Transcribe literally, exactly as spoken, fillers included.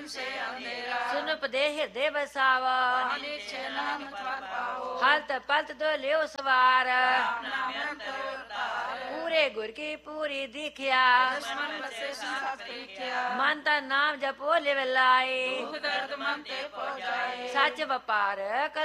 ਸੁਨ ਪਦੇ ਹਿਰਦੇ ਵਸਾਵਾ ਹਲਤ ਪਲਤ ਦੋ ਲਿਓ ਸਵਾਰ ਪੂਰੇ ਗੁਰ ਕੀ ਪੂਰੀ ਦਿਖਿਆ ਮਨ ਤਾਂ ਨਾਮ ਜਪੋ ਲਿਵ ਲਾਏ ਸੱਚ ਵਪਾਰ ਕਰ